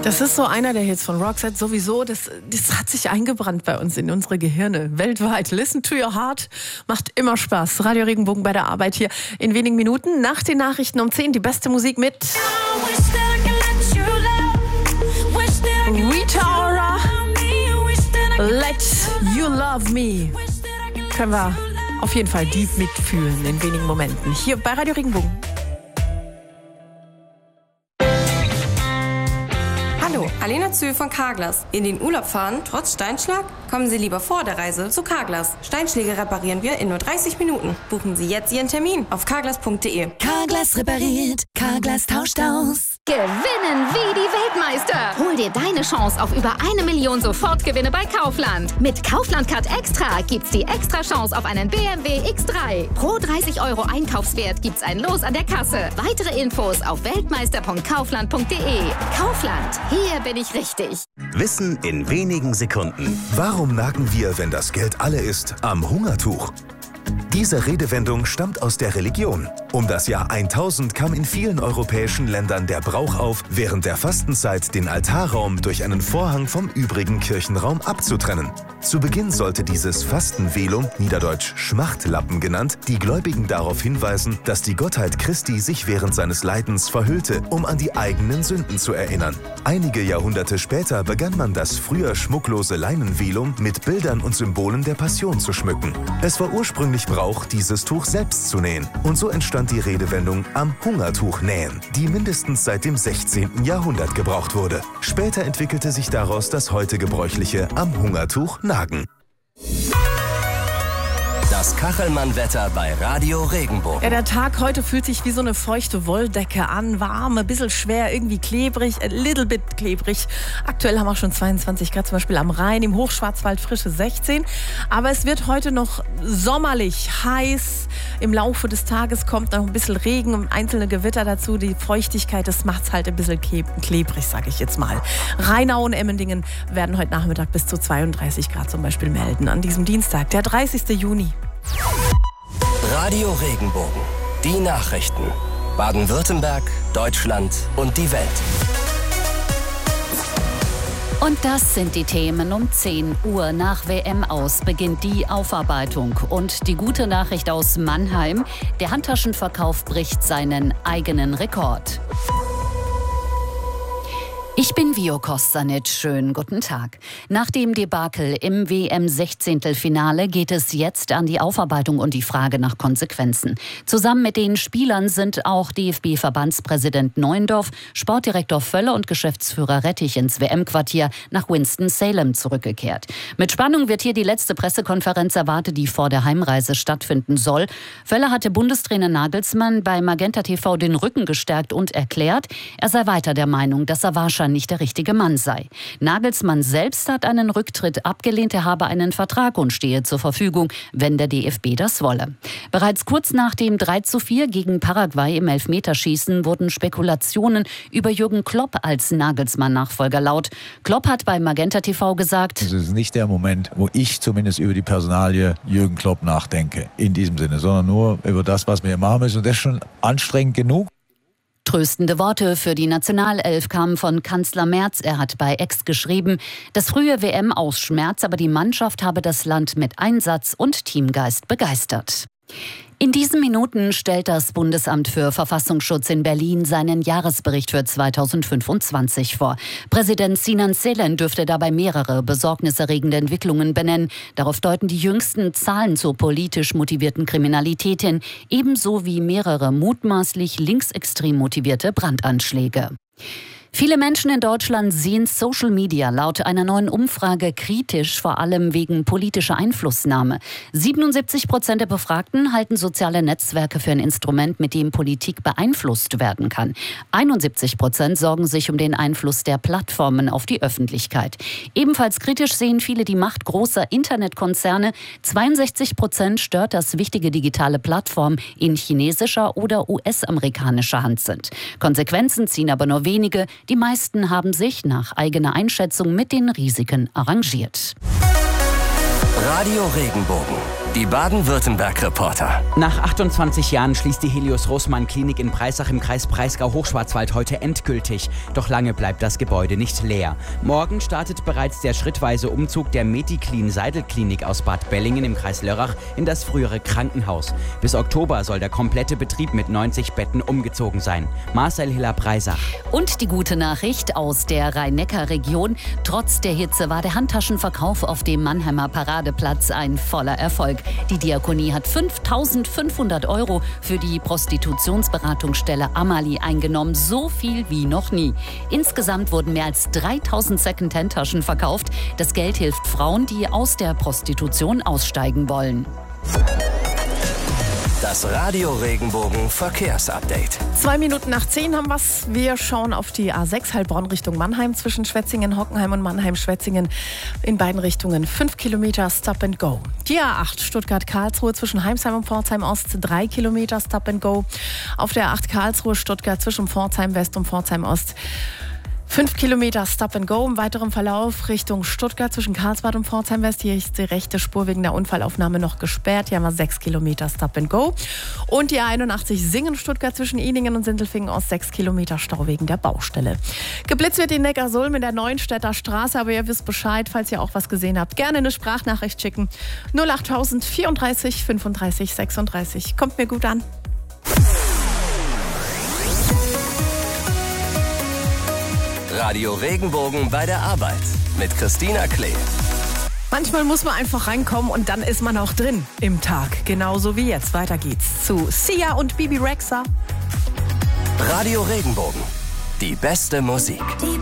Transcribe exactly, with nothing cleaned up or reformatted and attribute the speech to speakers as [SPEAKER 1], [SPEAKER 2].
[SPEAKER 1] Das ist so einer der Hits von Roxette sowieso. Das, das hat sich eingebrannt bei uns in unsere Gehirne weltweit. Listen to your heart macht immer Spaß. Radio Regenbogen bei der Arbeit hier in wenigen Minuten. Nach den Nachrichten um zehn die beste Musik mit Rita Ora. Let You Love Me. Können wir auf jeden Fall deep mitfühlen in wenigen Momenten. Hier bei Radio Regenbogen.
[SPEAKER 2] Hallo, Alena Zöhl von Carglass. In den Urlaub fahren, trotz Steinschlag? Kommen Sie lieber vor der Reise zu Carglass. Steinschläge reparieren wir in nur dreißig Minuten. Buchen Sie jetzt Ihren Termin auf carglass punkt de.
[SPEAKER 3] Carglass repariert, Carglass tauscht aus.
[SPEAKER 4] Gewinnen wie die Weltmeister. Hol dir deine Chance auf über eine Million Sofortgewinne bei Kaufland. Mit Kaufland Card Extra gibt's die extra Chance auf einen B M W X drei. Pro dreißig Euro Einkaufswert gibt's ein Los an der Kasse. Weitere Infos auf weltmeister punkt kaufland punkt de. Kaufland, hier bin ich richtig.
[SPEAKER 5] Wissen in wenigen Sekunden.
[SPEAKER 6] Warum nagen wir, wenn das Geld alle ist, am Hungertuch? Diese Redewendung stammt aus der Religion. Um das Jahr tausend kam in vielen europäischen Ländern der Brauch auf, während der Fastenzeit den Altarraum durch einen Vorhang vom übrigen Kirchenraum abzutrennen. Zu Beginn sollte dieses Fastenvelum, niederdeutsch Schmachtlappen genannt, die Gläubigen darauf hinweisen, dass die Gottheit Christi sich während seines Leidens verhüllte, um an die eigenen Sünden zu erinnern. Einige Jahrhunderte später begann man das früher schmucklose Leinenvelum mit Bildern und Symbolen der Passion zu schmücken. Es war ursprünglich Brauch, dieses Tuch selbst zu nähen. Und so entstand die Redewendung am Hungertuch nähen, die mindestens seit dem sechzehnten Jahrhundert gebraucht wurde. Später entwickelte sich daraus das heute gebräuchliche am Hungertuch nagen.
[SPEAKER 5] Das Kachelmann-Wetter bei Radio Regenbogen.
[SPEAKER 1] Ja, der Tag heute fühlt sich wie so eine feuchte Wolldecke an. Warm, ein bisschen schwer, irgendwie klebrig, a little bit klebrig. Aktuell haben wir schon zweiundzwanzig Grad, zum Beispiel am Rhein, im Hochschwarzwald frische sechzehn. Aber es wird heute noch sommerlich, heiß. Im Laufe des Tages kommt noch ein bisschen Regen und einzelne Gewitter dazu. Die Feuchtigkeit, das macht es halt ein bisschen klebrig, sage ich jetzt mal. Rheinau und Emmendingen werden heute Nachmittag bis zu zweiunddreißig Grad zum Beispiel melden. An diesem Dienstag, der dreißigsten Juni.
[SPEAKER 5] Radio Regenbogen. Die Nachrichten. Baden-Württemberg, Deutschland und die Welt.
[SPEAKER 7] Und das sind die Themen um zehn Uhr. Nach W M aus beginnt die Aufarbeitung. Und die gute Nachricht aus Mannheim: Der Handtaschenverkauf bricht seinen eigenen Rekord. Ich bin Vio Kostanic. Schönen guten Tag. Nach dem Debakel im W M-Sechzehntelfinale geht es jetzt an die Aufarbeitung und die Frage nach Konsequenzen. Zusammen mit den Spielern sind auch D F B-Verbandspräsident Neuendorf, Sportdirektor Völler und Geschäftsführer Rettich ins W M-Quartier nach Winston-Salem zurückgekehrt. Mit Spannung wird hier die letzte Pressekonferenz erwartet, die vor der Heimreise stattfinden soll. Völler hatte Bundestrainer Nagelsmann bei Magenta T V den Rücken gestärkt und erklärt, er sei weiter der Meinung, dass er wahrscheinlich nicht der richtige Mann sei. Nagelsmann selbst hat einen Rücktritt abgelehnt, er habe einen Vertrag und stehe zur Verfügung, wenn der D F B das wolle. Bereits kurz nach dem drei zu vier gegen Paraguay im Elfmeterschießen wurden Spekulationen über Jürgen Klopp als Nagelsmann-Nachfolger laut. Klopp hat bei Magenta T V gesagt:
[SPEAKER 8] Es ist nicht der Moment, wo ich zumindest über die Personalie Jürgen Klopp nachdenke, in diesem Sinne, sondern nur über das, was wir machen müssen. Und das ist schon anstrengend genug.
[SPEAKER 7] Tröstende Worte für die Nationalelf kamen von Kanzler Merz. Er hat bei X geschrieben, das frühe W M aus Schmerz, aber die Mannschaft habe das Land mit Einsatz und Teamgeist begeistert. In diesen Minuten stellt das Bundesamt für Verfassungsschutz in Berlin seinen Jahresbericht für zweitausendfünfundzwanzig vor. Präsident Sinan Selen dürfte dabei mehrere besorgniserregende Entwicklungen benennen. Darauf deuten die jüngsten Zahlen zur politisch motivierten Kriminalität hin, ebenso wie mehrere mutmaßlich linksextrem motivierte Brandanschläge. Viele Menschen in Deutschland sehen Social Media laut einer neuen Umfrage kritisch, vor allem wegen politischer Einflussnahme. siebenundsiebzig Prozent der Befragten halten soziale Netzwerke für ein Instrument, mit dem Politik beeinflusst werden kann. einundsiebzig Prozent sorgen sich um den Einfluss der Plattformen auf die Öffentlichkeit. Ebenfalls kritisch sehen viele die Macht großer Internetkonzerne. zweiundsechzig Prozent stört, dass wichtige digitale Plattformen in chinesischer oder U S-amerikanischer Hand sind. Konsequenzen ziehen aber nur wenige. Die meisten haben sich nach eigener Einschätzung mit den Risiken arrangiert.
[SPEAKER 5] Radio Regenbogen. Die Baden-Württemberg-Reporter.
[SPEAKER 9] Nach achtundzwanzig Jahren schließt die Helios-Roßmann-Klinik in Breisach im Kreis Breisgau-Hochschwarzwald heute endgültig. Doch lange bleibt das Gebäude nicht leer. Morgen startet bereits der schrittweise Umzug der Mediclin-Seidel-Klinik aus Bad Bellingen im Kreis Lörrach in das frühere Krankenhaus. Bis Oktober soll der komplette Betrieb mit neunzig Betten umgezogen sein. Marcel Hiller-Breisach.
[SPEAKER 7] Und die gute Nachricht aus der Rhein-Neckar-Region. Trotz der Hitze war der Handtaschenverkauf auf dem Mannheimer Paradeplatz ein voller Erfolg. Die Diakonie hat fünftausendfünfhundert Euro für die Prostitutionsberatungsstelle Amalie eingenommen. So viel wie noch nie. Insgesamt wurden mehr als dreitausend Second-Hand-Taschen verkauft. Das Geld hilft Frauen, die aus der Prostitution aussteigen wollen.
[SPEAKER 5] Das Radio Regenbogen Verkehrsupdate.
[SPEAKER 1] Zwei Minuten nach zehn haben wir's. Wir schauen auf die A sechs Heilbronn Richtung Mannheim zwischen Schwetzingen, Hockenheim und Mannheim-Schwetzingen. In beiden Richtungen fünf Kilometer Stop and Go. Die A acht Stuttgart-Karlsruhe zwischen Heimsheim und Pforzheim-Ost drei Kilometer Stop and Go. Auf der A acht Karlsruhe-Stuttgart zwischen Pforzheim-West und Pforzheim-Ost fünf Kilometer Stop and Go. Im weiteren Verlauf Richtung Stuttgart zwischen Karlsbad und Pforzheim-West. Hier ist die rechte Spur wegen der Unfallaufnahme noch gesperrt. Hier haben wir sechs Kilometer Stop and Go. Und die A einundachtzig Singen-Stuttgart zwischen Ihningen und Sindelfingen-Ost sechs Kilometer Stau wegen der Baustelle. Geblitzt wird in Neckarsulm in der Neuenstädter Straße. Aber ihr wisst Bescheid, falls ihr auch was gesehen habt. Gerne eine Sprachnachricht schicken. null achttausend vierunddreißig fünfunddreißig sechsunddreißig. Kommt mir gut an.
[SPEAKER 5] Radio Regenbogen bei der Arbeit mit Christina Klee.
[SPEAKER 1] Manchmal muss man einfach reinkommen und dann ist man auch drin im Tag. Genauso wie jetzt. Weiter geht's zu Sia und Bibi Rexha.
[SPEAKER 5] Radio Regenbogen. Die beste Musik.
[SPEAKER 3] Die